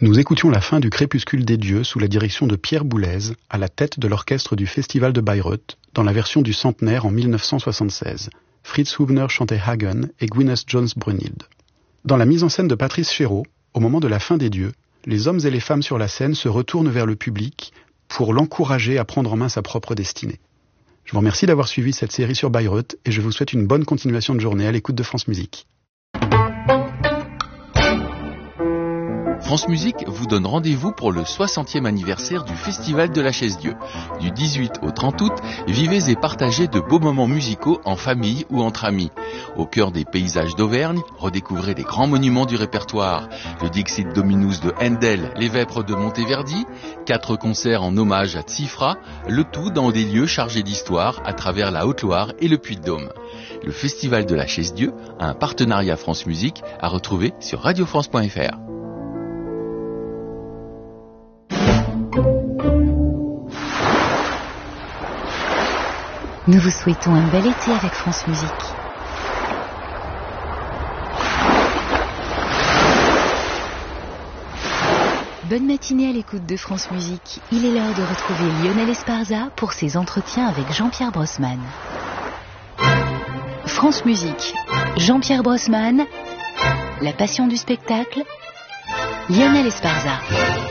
Nous écoutions la fin du Crépuscule des dieux sous la direction de Pierre Boulez, à la tête de l'orchestre du Festival de Bayreuth, dans la version du centenaire en 1976. Fritz Hubner chantait Hagen et Gwyneth Jones Brunhilde. Dans la mise en scène de Patrice Chéreau, au moment de la fin des dieux, les hommes et les femmes sur la scène se retournent vers le public pour l'encourager à prendre en main sa propre destinée. Je vous remercie d'avoir suivi cette série sur Bayreuth et je vous souhaite une bonne continuation de journée à l'écoute de France Musique. France Musique vous donne rendez-vous pour le 60e anniversaire du Festival de la Chaise-Dieu. Du 18 au 30 août, vivez et partagez de beaux moments musicaux en famille ou entre amis. Au cœur des paysages d'Auvergne, redécouvrez les grands monuments du répertoire. Le Dixit Dominus de Handel, les Vêpres de Monteverdi, 4 concerts en hommage à Tsifra, le tout dans des lieux chargés d'histoire à travers la Haute-Loire et le Puy-de-Dôme. Le Festival de la Chaise-Dieu a un partenariat France Musique à retrouver sur radiofrance.fr. Nous vous souhaitons un bel été avec France Musique. Bonne matinée à l'écoute de France Musique. Il est l'heure de retrouver Lionel Esparza pour ses entretiens avec Jean-Pierre Brossman. France Musique. Jean-Pierre Brossman, la passion du spectacle, Lionel Esparza.